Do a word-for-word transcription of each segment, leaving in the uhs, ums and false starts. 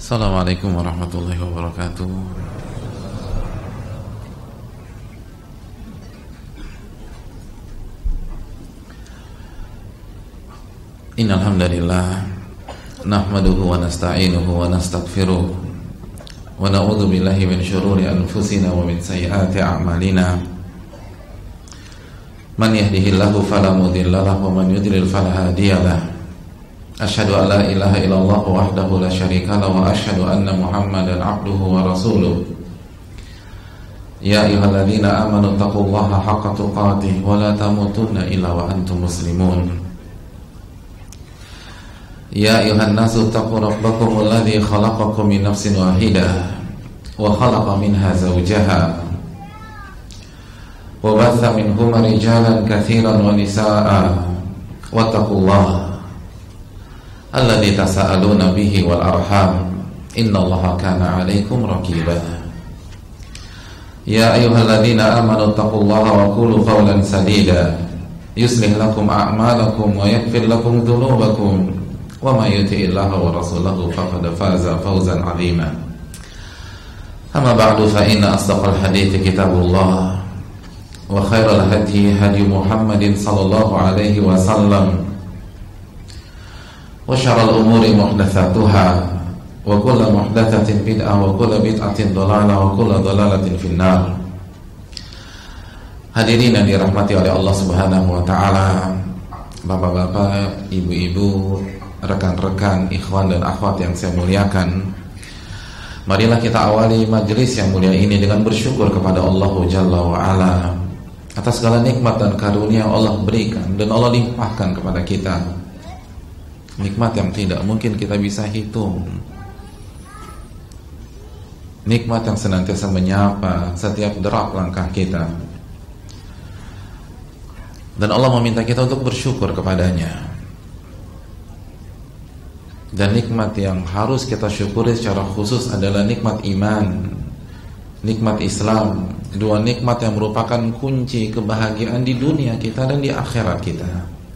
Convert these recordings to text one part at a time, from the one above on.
Assalamualaikum warahmatullahi wabarakatuh. Innal hamdalillah nahmaduhu wa nasta'inuhu wa nastaghfiruh wa na'udzu billahi min syururi anfusina wa min sayyiati a'malina. Man yahdihillahu fala mudilla lahu wa man yudlil fala hadiyalah. Asyhadu an la ilaha illallah wahdahu la syarika lahu wa asyhadu anna Muhammadan 'abduhu wa rasuluh. Ya ayyuhalladzina amanu taqullaha haqqa tuqatih wa la tamutunna illa wa antum muslimun. Ya ayyuhan nasu taqu rabbakum alladzi khalaqakum min nafsin wahidah wa khalaqa minha zawjaha wa batha minhuma rijalan katsiran wa nisaa'a wattaqullaha alladzi tasaaluna bihi wal arham innallaha kana 'alaikum raqiba. Ya ayyuhalladzina amanu taqullaha wa qulu qawlan sadida yuslih lakum a'malakum wa yaghfir lakum dhunubakum wa may yuti'illaha wa rasulahu faqad faza fawzan 'azima. Amma ba'du fa inna asdaqal hadithi kitabullah wa khairal hadyi hadyu Muhammadin sallallahu alaihi wasallam wa syarrul umuri muhdatsatuha wa kullu muhdatsatin bid'ah wa kullu bid'atin dhalalah wa kullu dhalalatin finnar. Hadirin yang dirahmati oleh Allah Subhanahu wa taala, bapak-bapak, ibu-ibu, rekan-rekan, ikhwan dan akhwat yang saya muliakan, marilah kita awali majelis yang mulia ini dengan bersyukur kepada Allah Jalla wa Ala atas segala nikmat dan karunia yang Allah berikan dan Allah limpahkan kepada kita. Nikmat yang tidak mungkin kita bisa hitung. Nikmat yang senantiasa menyapa setiap derap langkah kita. Dan Allah meminta kita untuk bersyukur kepadanya. Dan nikmat yang harus kita syukuri secara khusus adalah nikmat iman, nikmat Islam. Dua nikmat yang merupakan kunci kebahagiaan di dunia kita dan di akhirat kita.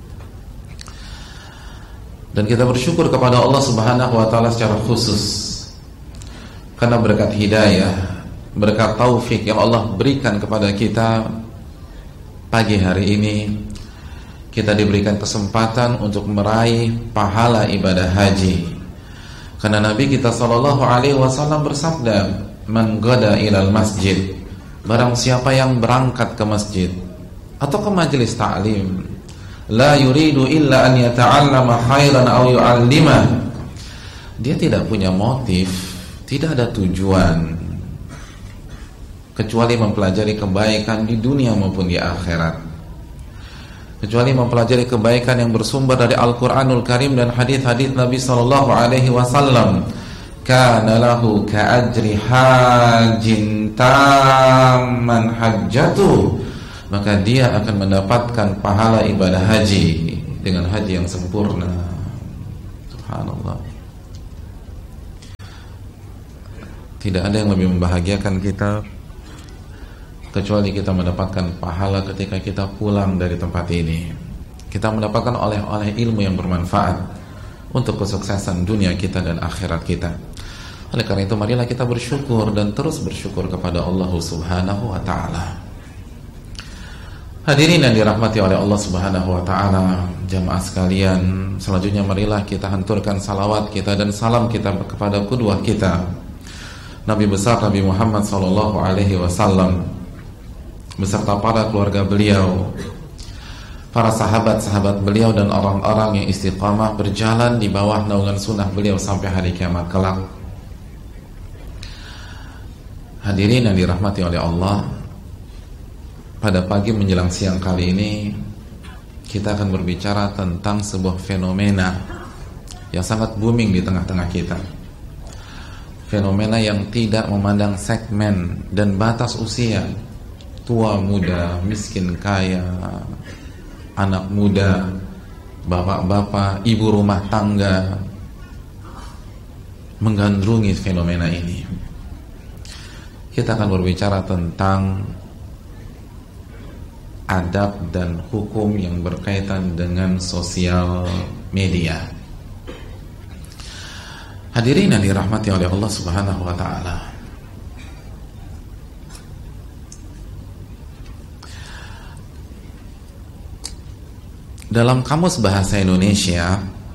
Dan kita bersyukur kepada Allah Subhanahu wa taala secara khusus karena berkat hidayah, berkat taufik yang Allah berikan kepada kita, pagi hari ini kita diberikan kesempatan untuk meraih pahala ibadah haji. Karena Nabi kita sallallahu alaihi wasallam bersabda, "Man ghada ilal masjid," barang siapa yang berangkat ke masjid atau ke majelis ta'lim, la yuridu illa an yata'allama khairan aw yu'allima, dia tidak punya motif, tidak ada tujuan kecuali mempelajari kebaikan di dunia maupun di akhirat, kecuali mempelajari kebaikan yang bersumber dari Al-Qur'anul Karim dan hadis-hadis Nabi sallallahu alaihi wasallam. Kana lahu ka'ajri hajin tamman hajjatu, maka dia akan mendapatkan pahala ibadah haji dengan haji yang sempurna. Subhanallah. Tidak ada yang lebih membahagiakan kita kecuali kita mendapatkan pahala ketika kita pulang dari tempat ini. Kita mendapatkan oleh-oleh ilmu yang bermanfaat untuk kesuksesan dunia kita dan akhirat kita. Oleh karena itu marilah kita bersyukur dan terus bersyukur kepada Allah Subhanahu wa taala. Hadirin yang dirahmati oleh Allah Subhanahu wa taala, jamaah sekalian, selanjutnya marilah kita hanturkan salawat kita dan salam kita kepada qudwah kita, Nabi besar Nabi Muhammad sallallahu alaihi wasallam beserta para keluarga beliau, para sahabat-sahabat beliau dan orang-orang yang istiqamah berjalan di bawah naungan sunnah beliau sampai hari kiamat kelak. Hadirin yang dirahmati oleh Allah, pada pagi menjelang siang kali ini kita akan berbicara tentang sebuah fenomena yang sangat booming di tengah-tengah kita. Fenomena yang tidak memandang segmen dan batas usia, tua muda, miskin kaya, anak muda, bapak-bapak, ibu rumah tangga, menggandrungi fenomena ini. Kita akan berbicara tentang adab dan hukum yang berkaitan dengan sosial media. Hadirin yang dirahmati oleh Allah Subhanahu wa taala. Dalam Kamus Bahasa Indonesia,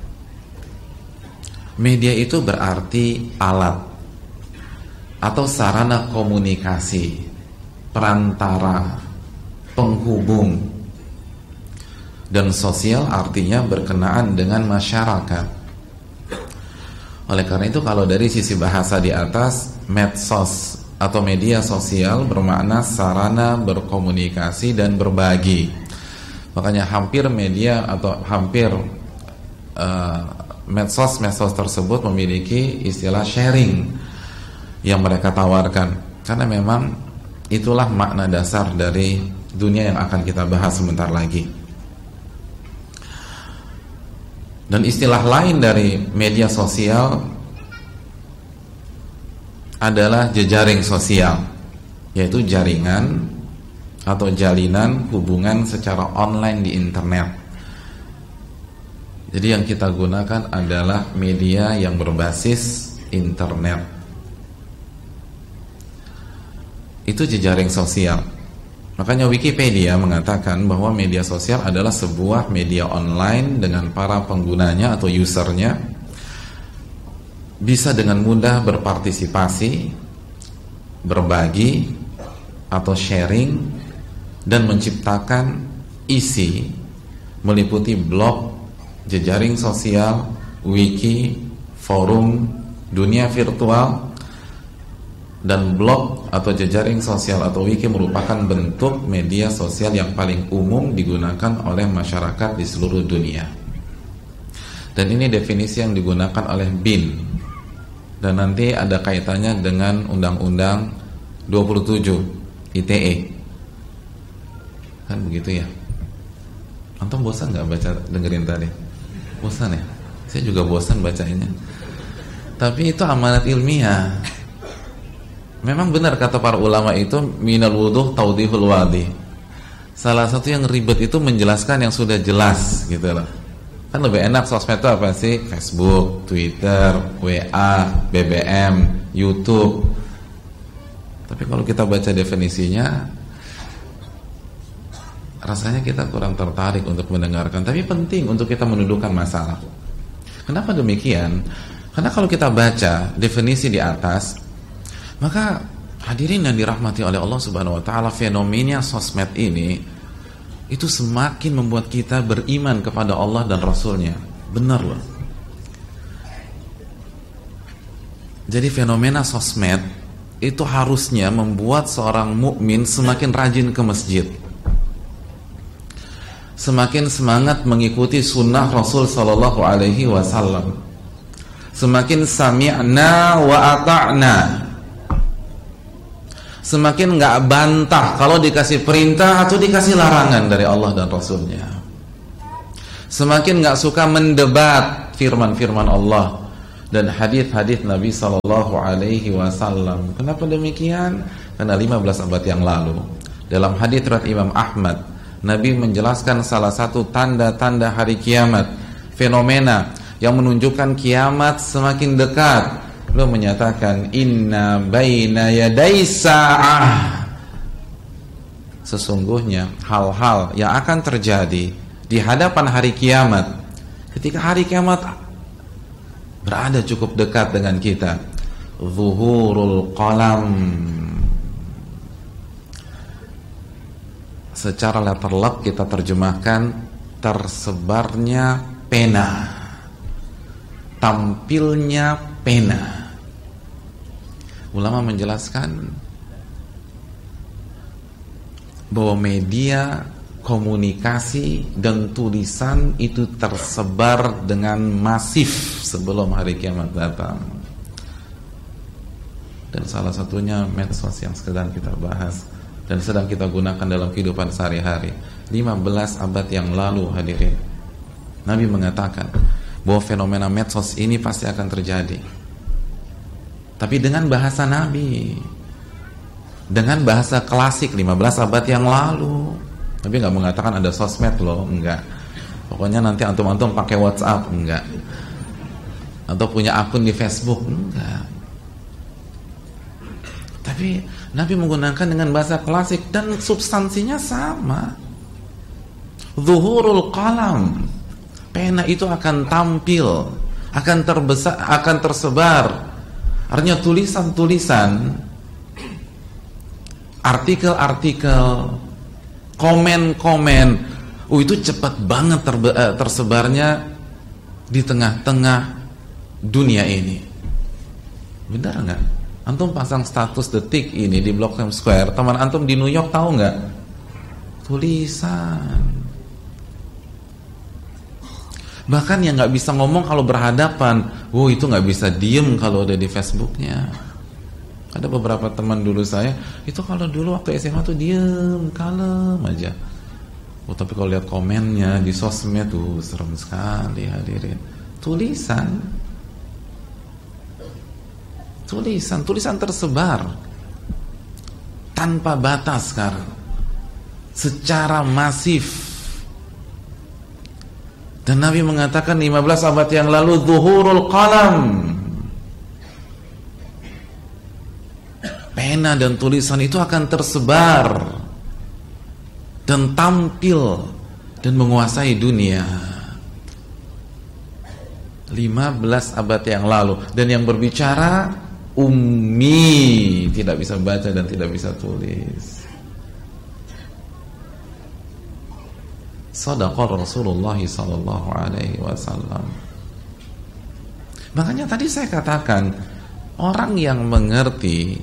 media itu berarti alat atau sarana komunikasi, perantara, penghubung, dan sosial artinya berkenaan dengan masyarakat. Oleh karena itu, kalau dari sisi bahasa di atas, medsos atau media sosial bermakna sarana berkomunikasi dan berbagi. Makanya hampir media atau hampir uh, medsos-medsos tersebut memiliki istilah sharing yang mereka tawarkan, karena memang itulah makna dasar dari dunia yang akan kita bahas sebentar lagi. Dan istilah lain dari media sosial adalah jejaring sosial, yaitu jaringan atau jalinan hubungan secara online di internet. Jadi yang kita gunakan adalah media yang berbasis internet. Itu jejaring sosial. Makanya Wikipedia mengatakan bahwa media sosial adalah sebuah media online dengan para penggunanya atau usernya bisa dengan mudah berpartisipasi, berbagi atau sharing, dan menciptakan isi meliputi blog, jejaring sosial, wiki, forum, dunia virtual. Dan blog atau jejaring sosial atau wiki merupakan bentuk media sosial yang paling umum digunakan oleh masyarakat di seluruh dunia. Dan ini definisi yang digunakan oleh B I N. Dan nanti ada kaitannya dengan Undang-Undang dua puluh tujuh I T E. Kan begitu ya? Antum bosan gak baca dengerin tadi? Bosan ya? Saya juga bosan bacanya. Tapi itu amanat ilmiah. Memang benar kata para ulama itu, minal wuduh taudihul wadi. Salah satu yang ribet itu menjelaskan yang sudah jelas gitu loh. Kan lebih enak sosmed itu apa sih? Facebook, Twitter, W A, B B M, YouTube. Tapi kalau kita baca definisinya, rasanya kita kurang tertarik untuk mendengarkan. Tapi penting untuk kita mendudukkan masalah. Kenapa demikian? Karena kalau kita baca definisi di atas, maka hadirin yang dirahmati oleh Allah Subhanahu wa taala, fenomena sosmed ini itu semakin membuat kita beriman kepada Allah dan Rasulnya. Benar loh. Jadi fenomena sosmed itu harusnya membuat seorang mukmin semakin rajin ke masjid, semakin semangat mengikuti sunnah Rasul Sallallahu Alaihi Wasallam, semakin sami'na wa ata'na, semakin nggak bantah kalau dikasih perintah atau dikasih larangan dari Allah dan Rasulnya, semakin nggak suka mendebat firman-firman Allah dan hadis-hadis Nabi Sallallahu Alaihi Wasallam. Kenapa demikian? Karena lima belas abad yang lalu dalam hadis riwayat Imam Ahmad, Nabi menjelaskan salah satu tanda-tanda hari kiamat, fenomena yang menunjukkan kiamat semakin dekat. Beliau menyatakan, inna baina yaday sa'ah, sesungguhnya hal-hal yang akan terjadi di hadapan hari kiamat, ketika hari kiamat berada cukup dekat dengan kita. Zuhurul qalam, secara letterlock kita terjemahkan tersebarnya pena, tampilnya pena. Ulama menjelaskan bahwa media komunikasi dan tulisan itu tersebar dengan masif sebelum hari kiamat datang. Dan salah satunya medsos yang sedang kita bahas dan sedang kita gunakan dalam kehidupan sehari-hari. lima belas abad yang lalu, hadirin, Nabi mengatakan bahwa fenomena medsos ini pasti akan terjadi, tapi dengan bahasa Nabi, dengan bahasa klasik lima belas abad yang lalu. Nabi nggak mengatakan ada sosmed loh, enggak. Pokoknya nanti antum-antum pakai WhatsApp, enggak. atau punya akun di Facebook, enggak. Tapi Nabi menggunakan dengan bahasa klasik dan substansinya sama. Zuhurul qalam, pena itu akan tampil, akan terbesar, akan tersebar. Artinya tulisan-tulisan, artikel-artikel, komen-komen, oh itu cepat banget terbe- tersebarnya di tengah-tengah dunia ini. Benar nggak? Antum pasang status detik ini di Blok M Square, teman antum di New York tahu nggak? Tulisan. Bahkan yang nggak bisa ngomong kalau berhadapan, wow itu nggak bisa diem kalau udah di Facebooknya. Ada beberapa teman dulu saya, itu kalau dulu waktu S M A tuh diem, kalem aja. Oh tapi kalau lihat komennya di sosmed tuh serem sekali hadirin. Tulisan, tulisan, tulisan tersebar tanpa batas sekarang, secara masif. Dan Nabi mengatakan lima belas abad yang lalu, zuhurul qalam, pena dan tulisan itu akan tersebar dan tampil dan menguasai dunia. lima belas abad yang lalu. Dan yang berbicara ummi, tidak bisa baca dan tidak bisa tulis. Shadaqa Rasulullah sallallahu alaihi wasallam. Makanya tadi saya katakan, orang yang mengerti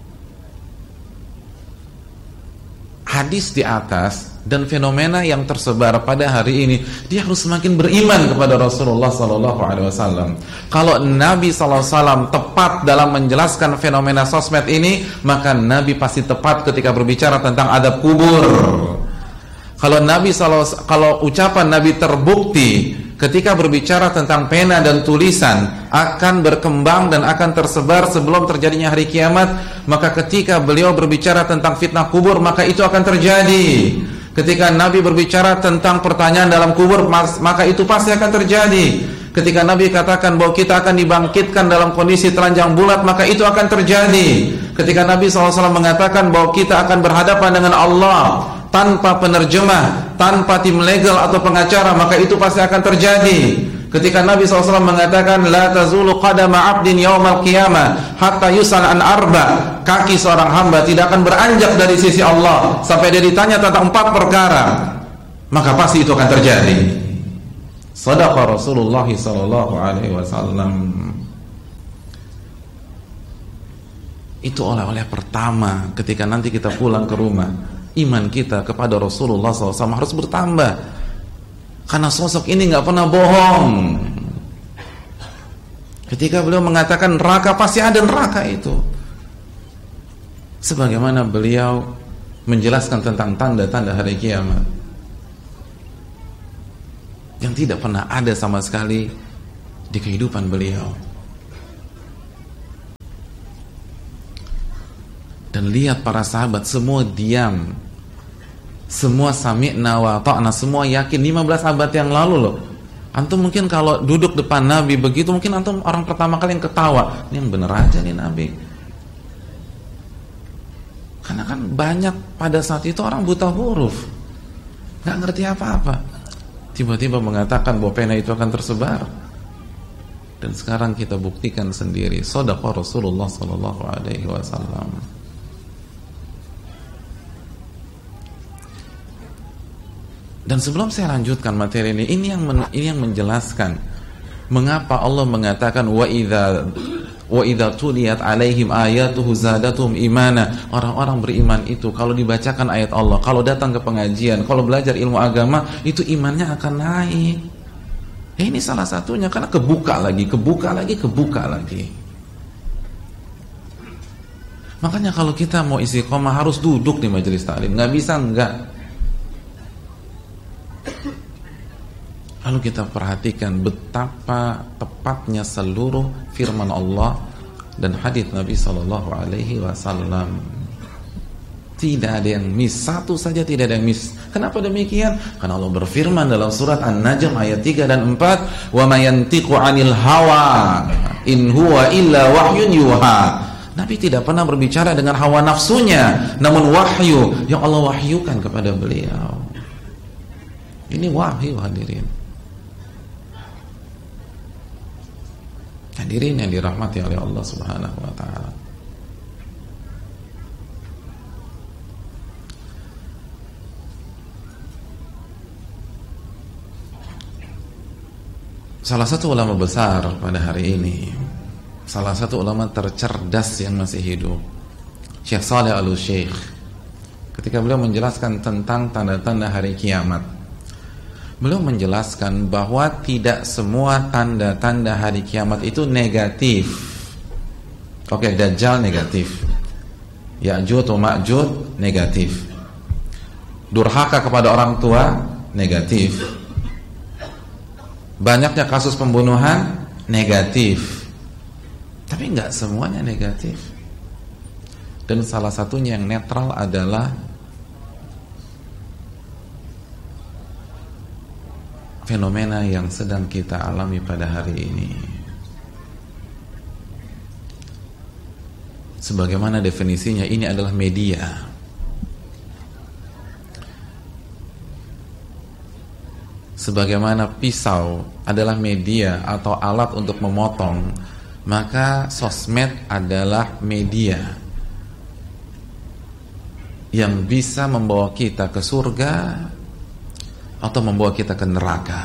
hadis di atas dan fenomena yang tersebar pada hari ini, dia harus semakin beriman kepada Rasulullah sallallahu alaihi wasallam. Kalau Nabi sallallahu alaihi wasallam tepat dalam menjelaskan fenomena sosmed ini, maka Nabi pasti tepat ketika berbicara tentang adab kubur. Kalau Nabi kalau ucapan Nabi terbukti ketika berbicara tentang pena dan tulisan akan berkembang dan akan tersebar sebelum terjadinya hari kiamat, maka ketika beliau berbicara tentang fitnah kubur, maka itu akan terjadi. Ketika Nabi berbicara tentang pertanyaan dalam kubur, maka itu pasti akan terjadi. Ketika Nabi katakan bahwa kita akan dibangkitkan dalam kondisi telanjang bulat, maka itu akan terjadi. Ketika Nabi shallallahu alaihi wasallam mengatakan bahwa kita akan berhadapan dengan Allah tanpa penerjemah, tanpa tim legal atau pengacara, maka itu pasti akan terjadi. Ketika Nabi shallallahu alaihi wasallam mengatakan la tazulu qadama abdin yaumal qiyamah hatta yus'al an arba, kaki seorang hamba tidak akan beranjak dari sisi Allah sampai dia ditanya tentang empat perkara, maka pasti itu akan terjadi. Shadaqa Rasulullah sallallahu alaihi wasallam. Itu oleh-oleh pertama ketika nanti kita pulang ke rumah. Iman kita kepada Rasulullah shallallahu alaihi wasallam harus bertambah, karena sosok ini nggak pernah bohong. Ketika beliau mengatakan neraka, pasti ada neraka itu. Sebagaimana beliau menjelaskan tentang tanda-tanda hari kiamat yang tidak pernah ada sama sekali di kehidupan beliau. Dan lihat para sahabat semua diam, semua sami'na wa ta'na, semua yakin. Lima belas abad yang lalu loh. Antum mungkin kalau duduk depan Nabi begitu, mungkin antum orang pertama kali yang ketawa, ini yang bener aja nih Nabi. Karena kan banyak pada saat itu orang buta huruf, gak ngerti apa-apa, tiba-tiba mengatakan bahwa pena itu akan tersebar. Dan sekarang kita buktikan sendiri, shadaqa Rasulullah sallallahu alaihi wasallam. Dan sebelum saya lanjutkan materi ini, ini yang men, ini yang menjelaskan mengapa Allah mengatakan wa idza wa idza tuliyat alaihim ayatuhu zadatuhum imana. Orang-orang beriman itu kalau dibacakan ayat Allah, kalau datang ke pengajian, kalau belajar ilmu agama, itu imannya akan naik. Ya, ini salah satunya, karena kebuka lagi, kebuka lagi, kebuka lagi. Makanya kalau kita mau istiqomah harus duduk di majelis taklim, nggak bisa enggak. Lalu kita perhatikan betapa tepatnya seluruh firman Allah dan hadits Nabi sallallahu alaihi wasallam. Tidak ada yang miss, satu saja tidak ada yang miss. Kenapa demikian? Karena Allah berfirman dalam surat An-Najm ayat tiga dan empat, "Wa may yantiqu 'anil hawa in huwa illa wahyun yuha." Nabi tidak pernah berbicara dengan hawa nafsunya, namun wahyu yang Allah wahyukan kepada beliau. Ini wahyu, hadirin. Hadirin yang dirahmati oleh Allah Subhanahu wa taala. Salah satu ulama besar pada hari ini, salah satu ulama tercerdas yang masih hidup, Syekh Shalih Al-Utsaimin, ketika beliau menjelaskan tentang tanda-tanda hari kiamat, beliau menjelaskan bahwa tidak semua tanda-tanda hari kiamat itu negatif. Oke, Dajjal negatif, Ya'juj wa Ma'juj negatif, durhaka kepada orang tua negatif, banyaknya kasus pembunuhan negatif. Tapi enggak semuanya negatif. Dan salah satunya yang netral adalah fenomena yang sedang kita alami pada hari ini. Sebagaimana definisinya, ini adalah media. Sebagaimana pisau adalah media atau alat untuk memotong, maka sosmed adalah media yang bisa membawa kita ke surga atau membawa kita ke neraka,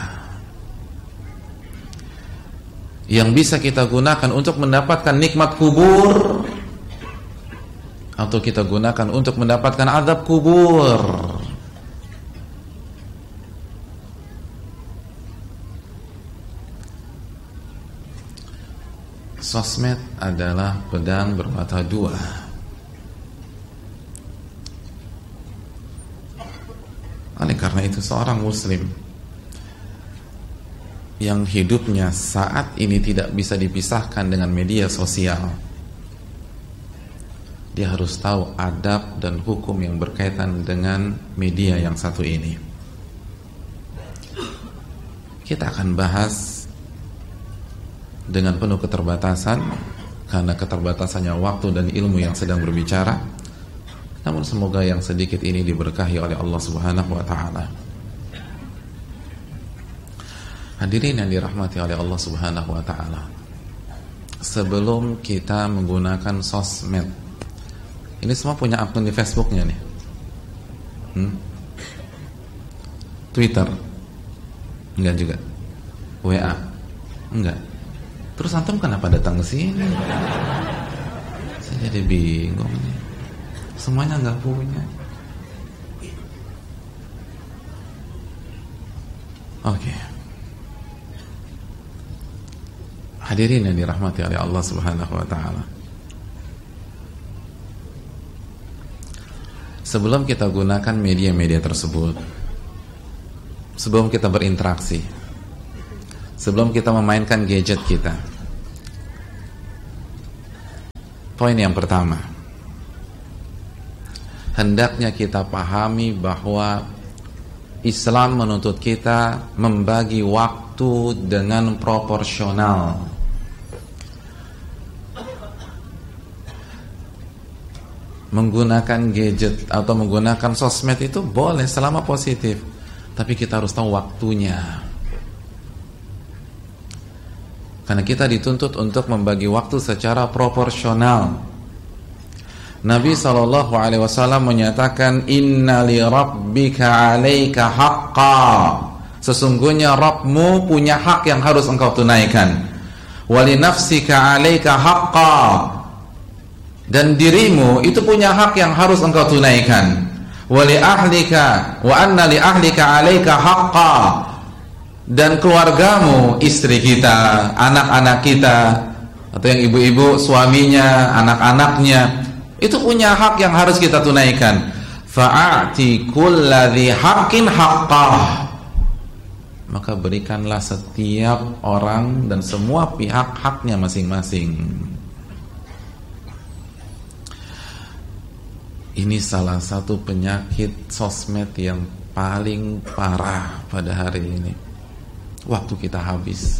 yang bisa kita gunakan untuk mendapatkan nikmat kubur atau kita gunakan untuk mendapatkan azab kubur. Sosmed adalah pedang bermata dua. Oleh karena itu, seorang muslim yang hidupnya saat ini tidak bisa dipisahkan dengan media sosial, dia harus tahu adab dan hukum yang berkaitan dengan media yang satu ini. Kita akan bahas dengan penuh keterbatasan karena keterbatasannya waktu dan ilmu yang sedang berbicara. Namun semoga yang sedikit ini diberkahi oleh Allah Subhanahu wa taala. Hadirin yang dirahmati oleh Allah Subhanahu wa taala, sebelum kita menggunakan sosmed, ini semua punya akun di Facebooknya nih, hmm? Twitter enggak juga, W A enggak. Terus antum kenapa datang ke sini? Saya jadi bingung nih. Semuanya nggak punya. Oke. Okay. Hadirin yang dirahmati oleh Allah Subhanahu wa taala. Sebelum kita gunakan media-media tersebut, sebelum kita berinteraksi, sebelum kita memainkan gadget kita, poin yang pertama, hendaknya kita pahami bahwa Islam menuntut kita membagi waktu dengan proporsional. Menggunakan gadget atau menggunakan sosmed itu boleh selama positif, tapi kita harus tahu waktunya. Karena kita dituntut untuk membagi waktu secara proporsional. Nabi shallallahu alaihi wasallam menyatakan, Inna li rabbika alaika haqqa. Sesungguhnya Rabbmu punya hak yang harus engkau tunaikan. Wa li nafsika alaika haqqa. Dan dirimu itu punya hak yang harus engkau tunaikan. Wa li ahlika wa anna li ahlika alaika haqqa. Dan keluargamu, istri kita, anak-anak kita, atau yang ibu-ibu, suaminya, anak-anaknya, itu punya hak yang harus kita tunaikan. Fa'ati kulladzi haqqin haqqah. Maka berikanlah setiap orang dan semua pihak haknya masing-masing. Ini salah satu penyakit sosmed yang paling parah pada hari ini. Waktu kita habis.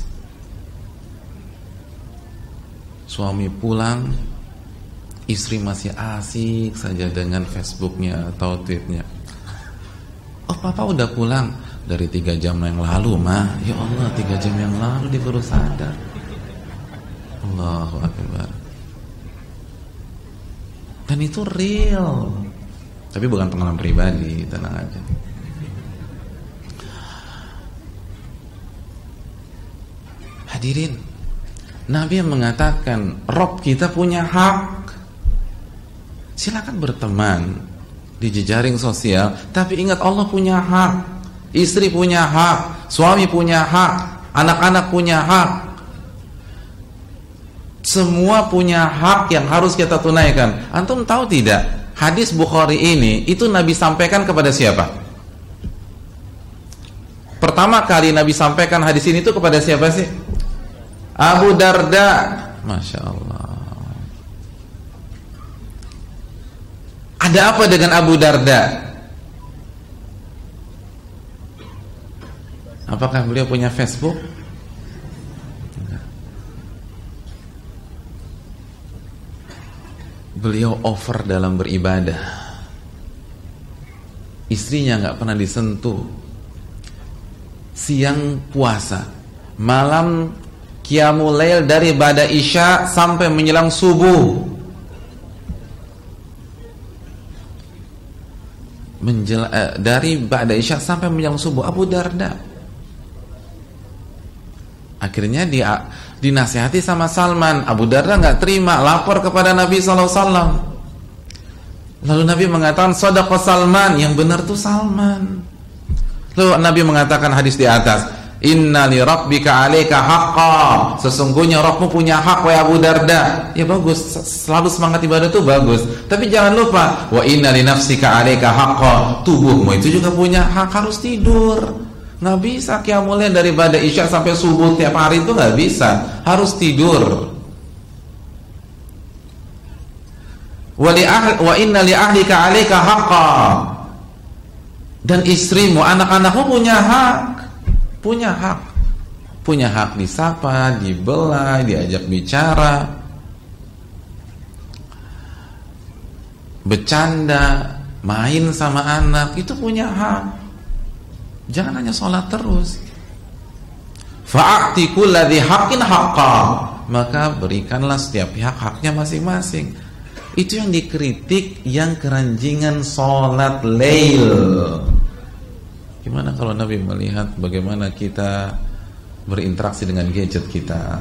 Suami pulang, istri masih asik saja dengan Facebooknya atau tweetnya. Oh, papa udah pulang dari tiga jam yang lalu, mah. Ya Allah, tiga jam yang lalu dia baru sadar. Allahu Akbar. Dan itu real. Tapi bukan pengalaman pribadi, tenang aja. Hadirin, Nabi yang mengatakan Rob kita punya hak. Silakan berteman di jejaring sosial, tapi ingat Allah punya hak. Istri punya hak, suami punya hak, anak-anak punya hak. Semua punya hak yang harus kita tunaikan. Antum tahu tidak? Hadis Bukhari ini itu Nabi sampaikan kepada siapa? Pertama kali Nabi sampaikan hadis ini itu kepada siapa sih? Abu Darda. Masya Allah. Ada apa dengan Abu Darda? Apakah beliau punya Facebook? Beliau over dalam beribadah. Istrinya nggak pernah disentuh. Siang puasa, malam qiyamul lail dari ba'da isya sampai menjelang subuh. Menjel, eh, dari ba'da isya sampai menjelang subuh. Abu Darda. Akhirnya dia dinasihati sama Salman. Abu Darda nggak terima, lapor kepada Nabi shallallahu alaihi wasallam. Lalu Nabi mengatakan shadaqa Salman, yang benar tuh Salman. Lalu Nabi mengatakan hadis di atas, inna li rabbika 'alaika haqqan, sesungguhnya Rabbmu punya hak wahai Abu Darda. Ya bagus, selalu semangat ibadah itu bagus. Tapi jangan lupa, wa inna li nafsika 'alaika haqqan, tubuhmu itu juga punya hak, harus tidur. Nggak bisa qiyamul lail dari ba'da isya sampai subuh tiap hari, itu nggak bisa, harus tidur. Wa li ahli wa inna li ahlika 'alaika haqqan, dan istrimu, anak-anakmu punya hak, punya hak, punya hak disapa, dibelai, diajak bicara, bercanda, main sama anak, itu punya hak. Jangan hanya sholat terus. Fa'ati kulladzi haqqin haqqa, maka berikanlah setiap pihak haknya masing-masing. Itu yang dikritik, yang keranjingan sholat lail. Gimana kalau Nabi melihat bagaimana kita berinteraksi dengan gadget kita?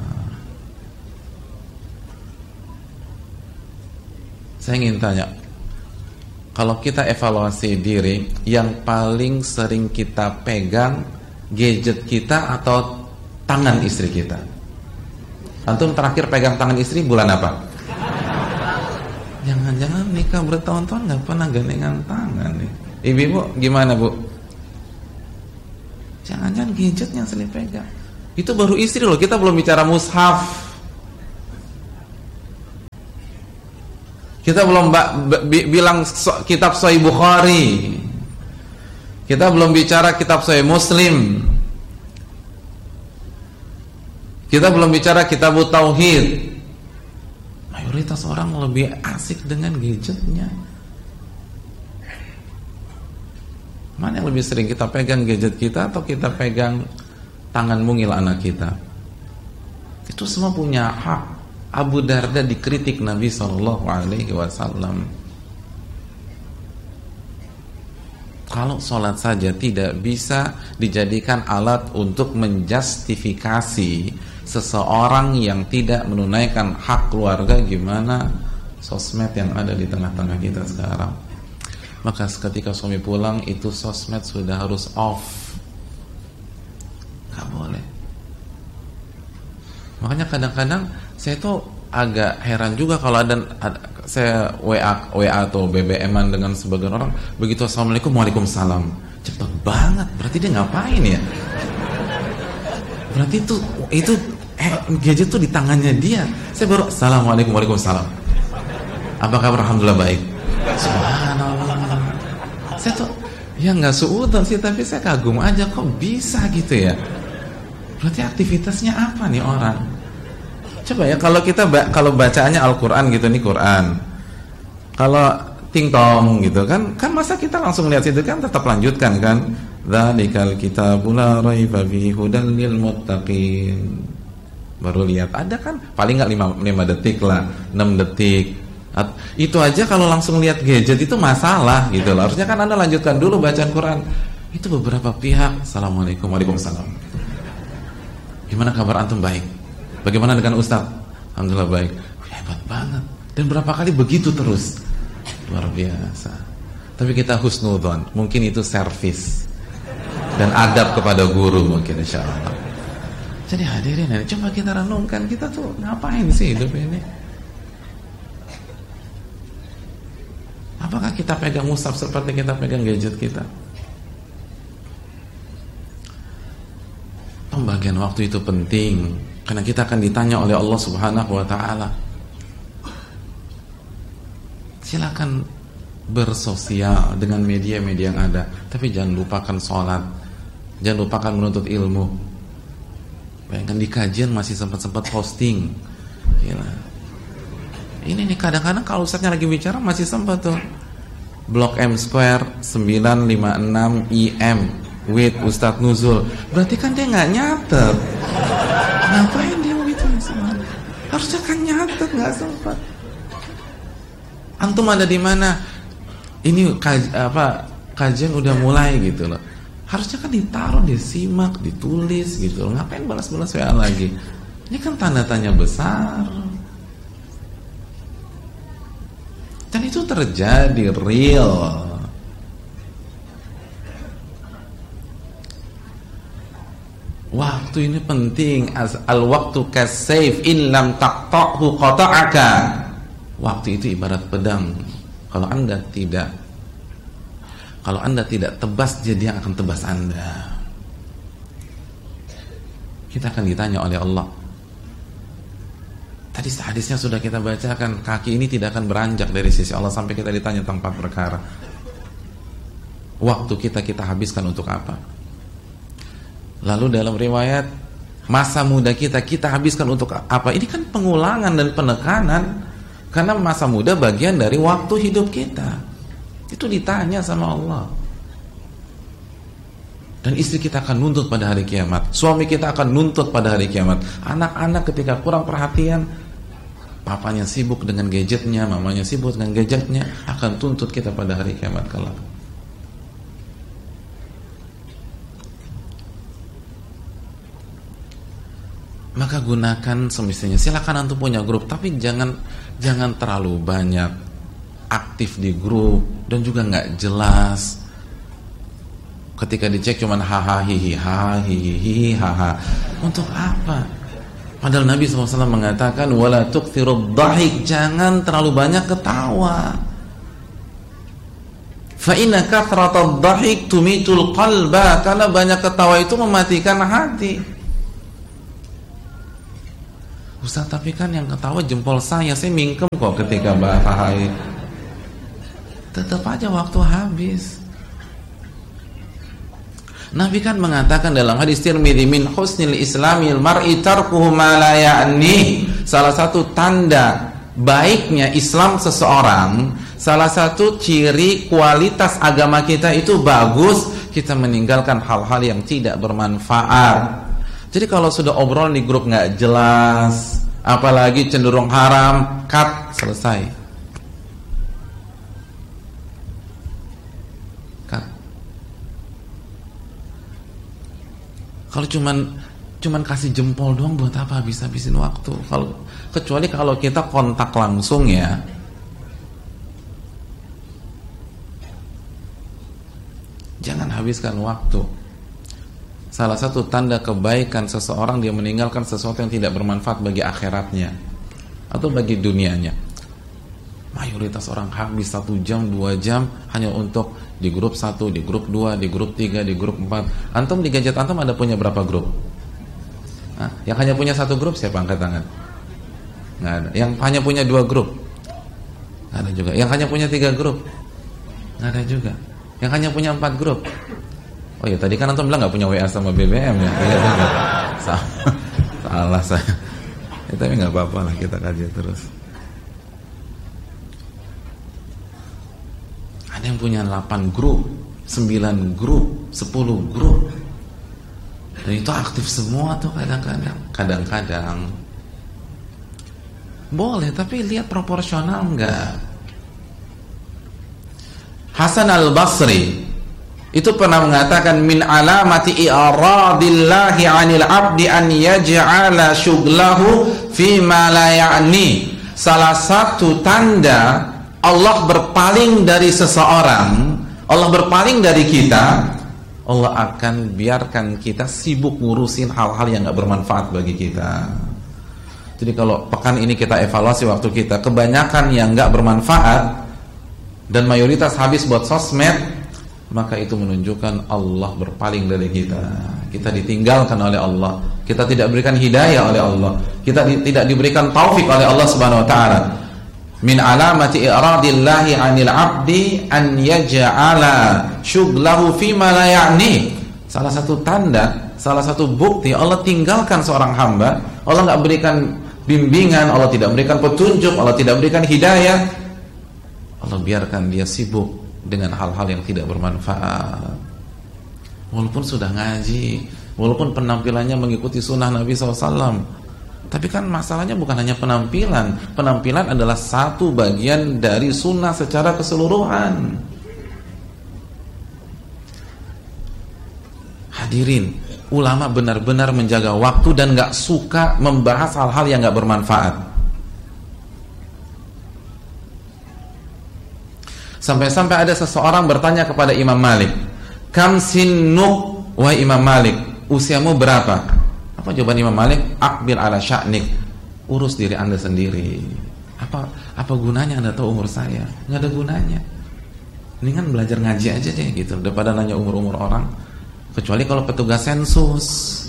Saya ingin tanya, kalau kita evaluasi diri, yang paling sering kita pegang gadget kita atau tangan istri kita? Antum terakhir pegang tangan istri bulan apa? Jangan-jangan nikah bertahun-tahun nggak pernah gandengan tangan nih. Ibu-ibu gimana, Bu? Jangan-jangan gadgetnya yang sering pegang. Itu baru istri loh, kita belum bicara mushaf. Kita belum b- bilang so, kitab Sahih Bukhari. Kita belum bicara kitab Sahih Muslim. Kita belum bicara kitab Tauhid. Mayoritas orang lebih asik dengan gadgetnya. Mana yang lebih sering, kita pegang gadget kita atau kita pegang tangan mungil anak kita? Itu semua punya hak. Abu Darda dikritik Nabi shallallahu alaihi wasallam. Kalau sholat saja tidak bisa dijadikan alat untuk menjustifikasi seseorang yang tidak menunaikan hak keluarga, gimana sosmed yang ada di tengah-tengah kita sekarang? Maka ketika suami pulang, itu sosmed sudah harus off. Gak boleh. Makanya kadang-kadang saya tuh agak heran juga kalau ada, ada saya W A W A atau B B M-an dengan sebagian orang, begitu assalamualaikum, waalaikumsalam, cepet banget. Berarti dia ngapain ya? Berarti itu itu eh, gadget tuh di tangannya dia. Saya baru assalamualaikum, waalaikumsalam. Apa kabar? Alhamdulillah baik. Subhanallah. Saya tuh ya nggak suudon sih, tapi saya kagum aja kok bisa gitu ya. Berarti aktivitasnya apa nih orang? Coba ya kalau kita ba kalau bacaannya Al-Qur'an gitu nih Quran. Kalau tingtong gitu kan, kan masa kita langsung lihat situ kan, tetap lanjutkan kan. Dzalikal kitabul la raiba fihi hudal lil muttaqin. Baru lihat ada kan paling nggak lima detik lah, enam detik. Itu aja kalau langsung lihat gadget itu masalah gitu loh. Harusnya kan Anda lanjutkan dulu bacaan Quran. Itu beberapa pihak. Assalamualaikum, waalaikumsalam. Gimana kabar antum? Baik. Bagaimana dengan Ustaz? Alhamdulillah baik. Hebat banget. Dan berapa kali begitu terus? Luar biasa. Tapi kita husnudzon, mungkin itu servis dan adab kepada guru mungkin insyaallah. Jadi hadirin, coba kita renungkan, kita tuh ngapain sih hidup ini? Apakah kita pegang mushaf seperti kita pegang gadget kita? Pembagian waktu itu penting karena kita akan ditanya oleh Allah Subhanahu wa taala. Silakan bersosial dengan media-media yang ada, tapi jangan lupakan sholat, jangan lupakan menuntut ilmu. Bayangkan di kajian masih sempat-sempat posting. Gila. Ini nih kadang-kadang kalau Ustaznya lagi bicara masih sempat tuh. Blok M Square sembilan lima enam I M with Ustadz Nuzul. Berarti kan dia nggak nyatet. Ngapain dia gitu semua? Harusnya kan nyatet, nggak sempat. Antum ada di mana? Ini kaj, apa kajian udah mulai gitu loh. Harusnya kan ditaruh, disimak, ditulis gitu loh. Ngapain balas-balas W A lagi? Ini kan tanda tanya besar. Dan itu terjadi real. Waktu ini penting. Al-waktu kas-sayf in lam taqta'hu qata'aka. Waktu itu ibarat pedang. Kalau Anda tidak Kalau Anda tidak tebas, jadi yang akan tebas Anda. Kita akan ditanya oleh Allah. Tadi hadisnya sudah kita bacakan, kaki ini tidak akan beranjak dari sisi Allah sampai kita ditanya tentang empat perkara. Waktu kita kita habiskan untuk apa? Lalu dalam riwayat, masa muda kita kita habiskan untuk apa? Ini kan pengulangan dan penekanan. Karena masa muda bagian dari waktu hidup kita. Itu ditanya sama Allah. Dan istri kita akan nuntut pada hari kiamat. Suami kita akan nuntut pada hari kiamat. Anak-anak ketika kurang perhatian, papanya sibuk dengan gadgetnya, mamanya sibuk dengan gadgetnya, akan tuntut kita pada hari kiamat kelak. Maka gunakan semestinya. Silakan antum punya grup, tapi jangan jangan terlalu banyak aktif di grup dan juga nggak jelas. Ketika dicek cuman haha hihi haha hihi haha. Untuk apa? Padahal Nabi shallallahu alaihi wasallam mengatakan wala tukthirud dhahik, jangan terlalu banyak ketawa. Fa inna kathratad dhahik tumitul qalba, karena banyak ketawa itu mematikan hati. Ustaz, tapi kan yang ketawa jempol saya, saya mingkem kok ketika bahaya. Tetap aja waktu habis. Nabi kan mengatakan dalam hadis Tirmidzi, min husnil islamil mar'i tarkuhu ma la ya'ni. Salah satu tanda baiknya Islam seseorang, salah satu ciri kualitas agama kita itu bagus, kita meninggalkan hal-hal yang tidak bermanfaat. Jadi kalau sudah obrol di grup nggak jelas, apalagi cenderung haram, cut, selesai. Cut. Kalau cuman cuman kasih jempol doang, buat apa habis-habisin waktu? Kalau kecuali kalau kita kontak langsung ya. Jangan habiskan waktu. Salah satu tanda kebaikan seseorang, dia meninggalkan sesuatu yang tidak bermanfaat bagi akhiratnya atau bagi dunianya. Mayoritas orang habis satu jam, dua jam hanya untuk di grup satu, di grup dua, di grup tiga, di grup empat. Antum di gadget antum ada punya berapa grup? Nah, yang hanya punya satu grup siapa, angkat tangan? Nggak ada. Yang hanya punya dua grup? Nggak ada juga. Yang hanya punya tiga grup, nggak ada juga. Yang hanya punya empat grup. Oh ya, tadi kan antum bilang nggak punya W A sama B B M ya. Salah, salah saya. Ya, tapi nggak apa-apa lah, kita kaji terus. Ada yang punya delapan grup, sembilan grup, sepuluh grup. Dan itu aktif semua tuh kadang-kadang. Kadang-kadang boleh, tapi lihat proporsional enggak. Hasan al-Basri itu pernah mengatakan, min alamati i'radillahi 'anil 'abdi an yaj'ala syughlahu fi ma la ya'ni. Salah satu tanda Allah berpaling dari seseorang, Allah berpaling dari kita, Allah akan biarkan kita sibuk ngurusin hal-hal yang enggak bermanfaat bagi kita. Jadi kalau pekan ini kita evaluasi waktu kita, kebanyakan yang enggak bermanfaat dan mayoritas habis buat sosmed, maka itu menunjukkan Allah berpaling dari kita. Kita ditinggalkan oleh Allah. Kita tidak diberikan hidayah oleh Allah. Kita di, tidak diberikan taufik oleh Allah Subhanahu wa taala. Min alamati i'radillahi 'anil 'abdi an yaj'ala syughlahu fi ma la ya'ni. Salah satu tanda, salah satu bukti Allah tinggalkan seorang hamba, Allah enggak berikan bimbingan, Allah tidak berikan petunjuk, Allah tidak berikan hidayah. Allah biarkan dia sibuk dengan hal-hal yang tidak bermanfaat. Walaupun sudah ngaji, walaupun penampilannya mengikuti sunnah Nabi shallallahu alaihi wasallam, tapi kan masalahnya bukan hanya penampilan. Penampilan adalah satu bagian dari sunnah secara keseluruhan. Hadirin, ulama benar-benar menjaga waktu dan gak suka membahas hal-hal yang gak bermanfaat. Sampai-sampai ada seseorang bertanya kepada Imam Malik, kam sinnuk, wahai Imam Malik, usiamu berapa? Apa jawaban Imam Malik? Akbil ala sya'nik, urus diri anda sendiri. Apa apa gunanya anda tahu umur saya? Nggak ada gunanya. Mendingan belajar ngaji aja deh gitu, daripada nanya umur-umur orang. Kecuali kalau petugas sensus.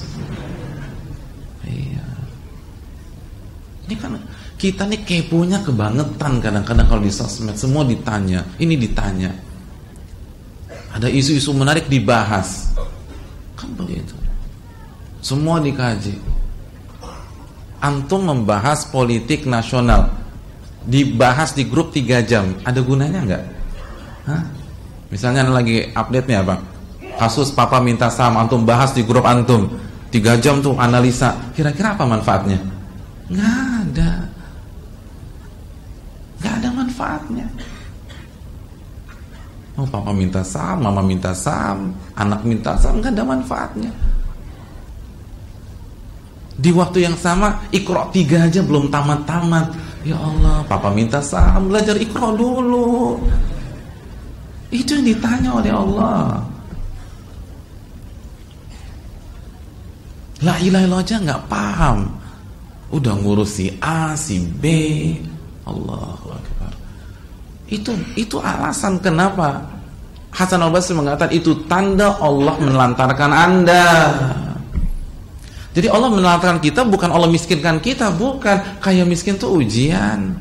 Iya. Ini kan kita nih keponya kebangetan kadang-kadang kalau di sosmed, semua ditanya, ini ditanya. Ada isu-isu menarik dibahas. Kan begitu. Semua dikaji. Antum membahas politik nasional, dibahas di grup tiga jam, ada gunanya enggak? Hah? Misalnya lagi update nih apa? Kasus papa minta saham, antum bahas di grup antum tiga jam tuh analisa. Kira-kira apa manfaatnya? Nggak ada. Nggak ada manfaatnya. Oh, papa minta saham, mama minta saham, anak minta saham, nggak ada manfaatnya. Di waktu yang sama, Iqra tiga aja belum tamat-tamat. Ya Allah, papa minta saham, belajar Iqra dulu. Itu yang ditanya oleh Allah. La ilaha illallah aja nggak paham, udah ngurus si A, si B. Allahu Akbar. Itu itu alasan kenapa Hasan al-Basri mengatakan itu tanda Allah menelantarkan Anda. Jadi Allah menelantarkan kita bukan Allah miskinkan kita, bukan. Kayak miskin tuh ujian.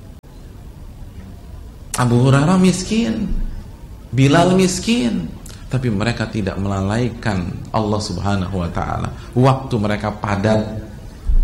Abu Hurairah miskin, Bilal miskin, tapi mereka tidak melalaikan Allah Subhanahu wa taala. Waktu mereka padat,